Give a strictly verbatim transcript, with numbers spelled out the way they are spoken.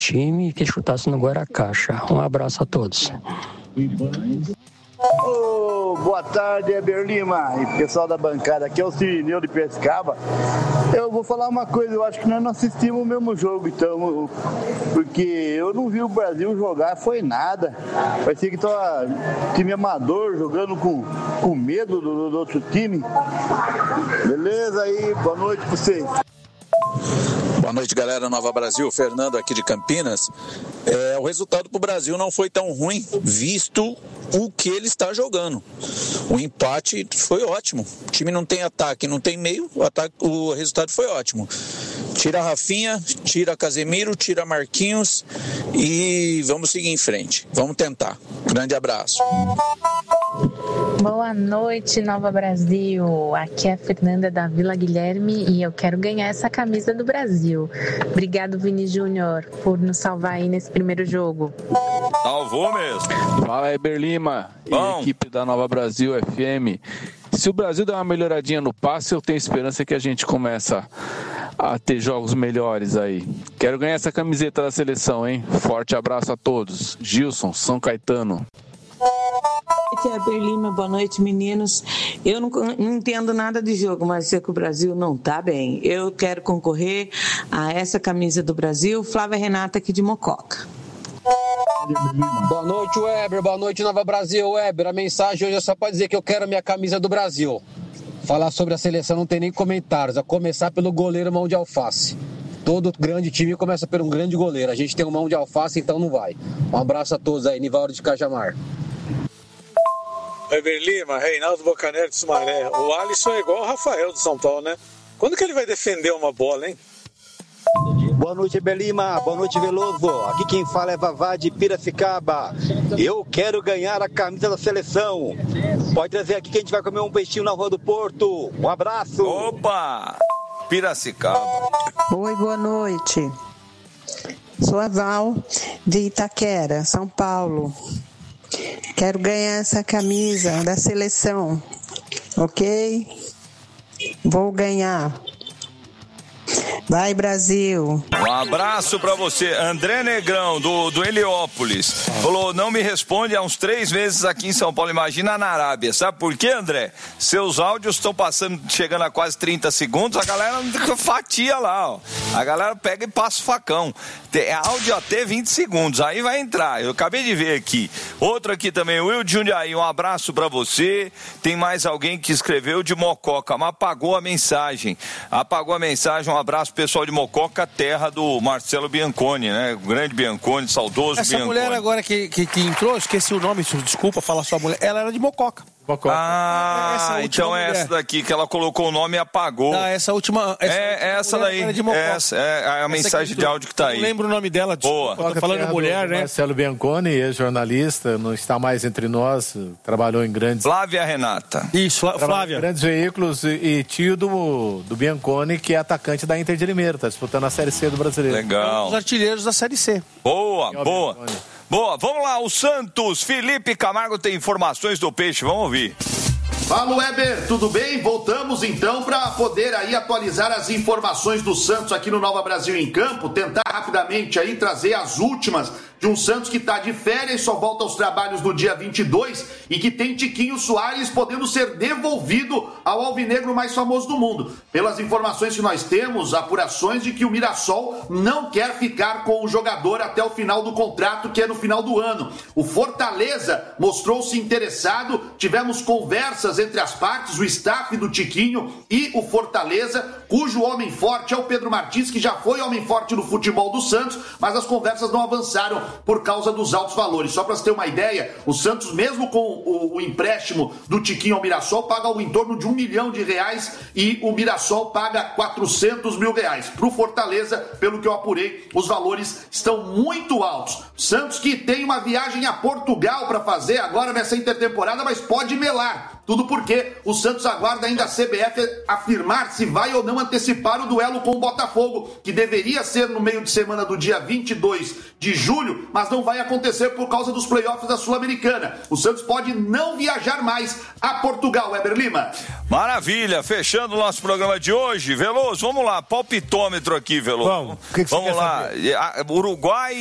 time que chutasse no Guaracaixa. Um abraço a todos. Oh, boa tarde, Eber Lima e pessoal da bancada, aqui é o Cirineu de Piracicaba. Eu vou falar uma coisa, eu acho que nós não assistimos o mesmo jogo, então, porque eu não vi o Brasil jogar, foi nada. Parecia que estava time amador jogando com, com medo do, do outro time. Beleza aí, boa noite pra vocês. Boa noite, galera, Nova Brasil, Fernando aqui de Campinas. É, o resultado para o Brasil não foi tão ruim, visto o que ele está jogando. O empate foi ótimo. O time não tem ataque, não tem meio, o, ataque, o resultado foi ótimo. Tira a Rafinha, tira a Casemiro, tira Marquinhos e vamos seguir em frente. Vamos tentar. Grande abraço. Boa noite, Nova Brasil. Aqui é a Fernanda da Vila Guilherme e eu quero ganhar essa camisa do Brasil. Obrigado, Vini Júnior, por nos salvar aí nesse primeiro jogo. Salvou mesmo. Fala, Eber Lima e Bom. equipe da Nova Brasil F M. Se o Brasil der uma melhoradinha no passe, eu tenho esperança que a gente começa a ter jogos melhores aí. Quero ganhar essa camiseta da seleção, hein? Forte abraço a todos. Gilson, São Caetano. Aqui é a Berlima, boa noite, meninos. Eu não, não entendo nada de jogo, mas sei que o Brasil não tá bem. Eu quero concorrer a essa camisa do Brasil. Flávia Renata aqui de Mococa. Boa noite, Weber. Boa noite, Nova Brasil. Weber, a mensagem hoje é só para dizer que eu quero a minha camisa do Brasil. Falar sobre a seleção não tem nem comentários, a começar pelo goleiro Mão de Alface. Todo grande time começa por um grande goleiro. A gente tem um Mão de Alface, então não vai. Um abraço a todos aí, Nivaldo de Cajamar. Eber Lima, Reinaldo Bocaneiro de Sumaré. O Alisson é igual o Rafael do São Paulo, né? Quando que ele vai defender uma bola, hein? Boa noite, Eber Lima. Boa noite, Veloso. Aqui quem fala é Vavá de Piracicaba. Eu quero ganhar a camisa da seleção. Pode trazer aqui que a gente vai comer um peixinho na Rua do Porto. Um abraço. Opa! Piracicaba. Oi, boa noite. Sou a Val de Itaquera, São Paulo. Quero ganhar essa camisa da seleção, ok? Vou ganhar. Vai, Brasil. Um abraço pra você. André Negrão, do, do Heliópolis, falou, não me responde há uns três meses aqui em São Paulo. Imagina na Arábia. Sabe por quê, André? Seus áudios estão passando, chegando a quase trinta segundos, a galera fatia lá, ó. A galera pega e passa o facão. Tem áudio até vinte segundos, aí vai entrar. Eu acabei de ver aqui. Outro aqui também, o Will de Jundiaí, um abraço pra você. Tem mais alguém que escreveu de Mococa, mas apagou a mensagem. Apagou a mensagem, um abraço pessoal de Mococa, terra do Marcelo Bianconi, né? O grande Bianconi, saudoso Essa Bianconi. mulher agora que, que, que entrou, esqueci o nome, desculpa falar sua mulher, ela era de Mococa. Mococa. Ah, essa então é essa daqui que ela colocou o nome e apagou. Ah, essa última. Essa é última essa daí. Era de essa é a essa mensagem de áudio que tá aí. Eu não lembro o nome dela. Boa. Tô falando mulher, né? Marcelo Bianconi, ex-jornalista, não está mais entre nós, trabalhou em grandes. Flávia Renata. Isso, Flávia. Em grandes veículos e, e tio do, do Bianconi, que é atacante da Inter de Limeira, tá disputando a Série C do Brasileiro. Legal. Os artilheiros da Série C. Boa, boa. Boa, vamos lá, o Santos. Felipe Camargo tem informações do Peixe, vamos ouvir. Fala, Weber, tudo bem? Voltamos então para poder aí atualizar as informações do Santos aqui no Nova Brasil em Campo, tentar rapidamente aí trazer as últimas de um Santos que está de férias, só volta aos trabalhos no dia vinte e dois e que tem Tiquinho Soares podendo ser devolvido ao alvinegro mais famoso do mundo. Pelas informações que nós temos, apurações de que o Mirassol não quer ficar com o jogador até o final do contrato, que é no final do ano. O Fortaleza mostrou-se interessado, tivemos conversas entre as partes, o staff do Tiquinho e o Fortaleza, cujo homem forte é o Pedro Martins, que já foi homem forte no futebol do Santos, mas as conversas não avançaram por causa dos altos valores. Só para você ter uma ideia, o Santos, mesmo com o, o empréstimo do Tiquinho ao Mirassol, paga algo em torno de um milhão de reais e o Mirassol paga quatrocentos mil reais. Para o Fortaleza, pelo que eu apurei, os valores estão muito altos. Santos que tem uma viagem a Portugal para fazer agora nessa intertemporada, mas pode melar. Tudo porque o Santos aguarda ainda a C B F afirmar se vai ou não antecipar o duelo com o Botafogo, que deveria ser no meio de semana do dia vinte e dois de julho, mas não vai acontecer por causa dos playoffs da Sul-Americana. O Santos pode não viajar mais a Portugal, Weber Lima. Maravilha, fechando o nosso programa de hoje. Veloso, vamos lá, palpitômetro aqui, Veloso. Vamos, o que que você vamos quer lá, saber? Uruguai